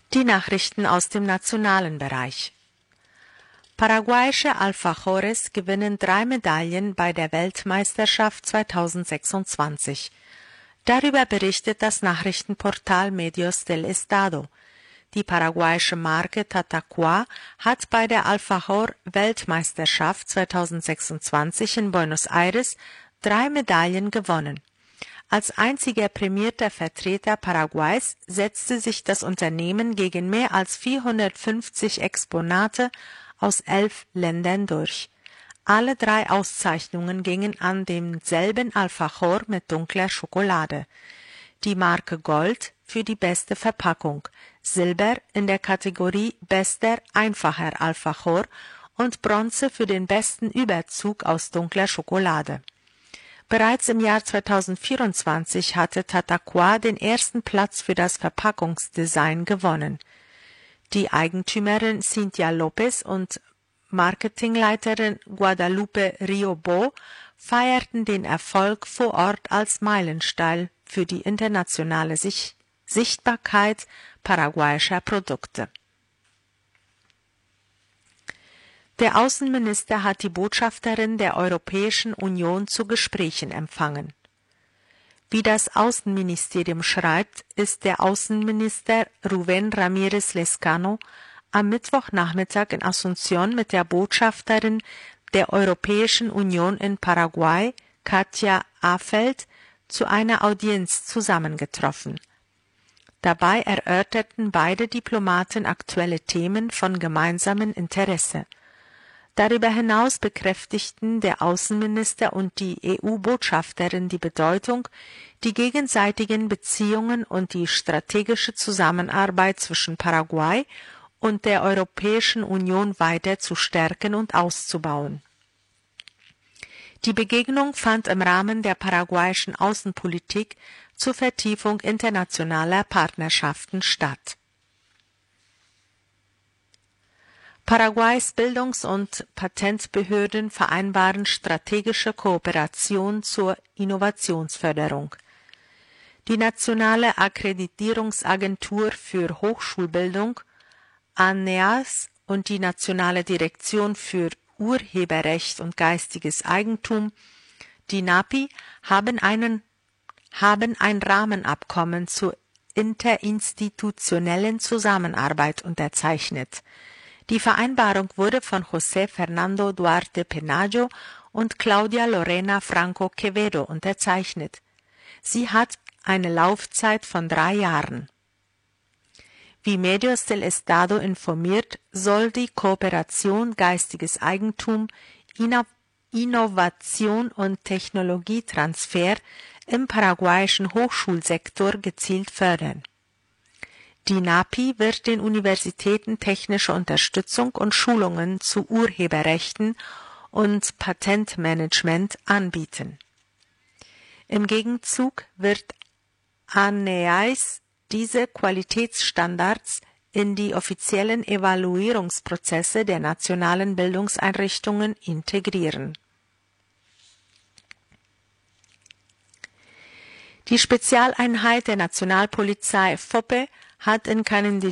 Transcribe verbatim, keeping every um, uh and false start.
Die Nachrichten aus dem nationalen Bereich. Paraguayische Alfajores gewinnen drei Medaillen bei der Weltmeisterschaft zweitausendsechsundzwanzig. Darüber berichtet das Nachrichtenportal Medios del Estado. Die paraguayische Marke Tatacoa hat bei der Alfajor-Weltmeisterschaft zweitausendsechsundzwanzig in Buenos Aires drei Medaillen gewonnen. Als einziger prämierter Vertreter Paraguays setzte sich das Unternehmen gegen mehr als vierhundertfünfzig Exponate aus elf Ländern durch. Alle drei Auszeichnungen gingen an denselben Alfajor mit dunkler Schokolade. Die Marke Gold für die beste Verpackung, Silber in der Kategorie Bester einfacher Alfajor und Bronze für den besten Überzug aus dunkler Schokolade. Bereits im Jahr zweitausendvierundzwanzig hatte Tatacoa den ersten Platz für das Verpackungsdesign gewonnen. Die Eigentümerin Cynthia Lopez und Marketingleiterin Guadalupe Riobó feierten den Erfolg vor Ort als Meilenstein für die internationale Sich- Sichtbarkeit paraguayischer Produkte. Der Außenminister hat die Botschafterin der Europäischen Union zu Gesprächen empfangen. Wie das Außenministerium schreibt, ist der Außenminister Rubén Ramírez Lezcano am Mittwochnachmittag in Asunción mit der Botschafterin der Europäischen Union in Paraguay, Katja Afeld, zu einer Audienz zusammengetroffen. Dabei erörterten beide Diplomaten aktuelle Themen von gemeinsamem Interesse. Darüber hinaus bekräftigten der Außenminister und die E U-Botschafterin die Bedeutung, die gegenseitigen Beziehungen und die strategische Zusammenarbeit zwischen Paraguay und der Europäischen Union weiter zu stärken und auszubauen. Die Begegnung fand im Rahmen der paraguayischen Außenpolitik zur Vertiefung internationaler Partnerschaften statt. Paraguays Bildungs- und Patentbehörden vereinbaren strategische Kooperation zur Innovationsförderung. Die Nationale Akkreditierungsagentur für Hochschulbildung ANEAS und die Nationale Direktion für Urheberrecht und geistiges Eigentum, die NAPI, haben, einen, haben ein Rahmenabkommen zur interinstitutionellen Zusammenarbeit unterzeichnet. Die Vereinbarung wurde von José Fernando Duarte Penayo und Claudia Lorena Franco Quevedo unterzeichnet. Sie hat eine Laufzeit von drei Jahren. Wie Medios del Estado informiert, soll die Kooperation geistiges Eigentum, Inno- Innovation und Technologietransfer im paraguayischen Hochschulsektor gezielt fördern. Die NAPI wird den Universitäten technische Unterstützung und Schulungen zu Urheberrechten und Patentmanagement anbieten. Im Gegenzug wird ANEAS diese Qualitätsstandards in die offiziellen Evaluierungsprozesse der nationalen Bildungseinrichtungen integrieren. Die Spezialeinheit der Nationalpolizei F O P E hat in Canindeyú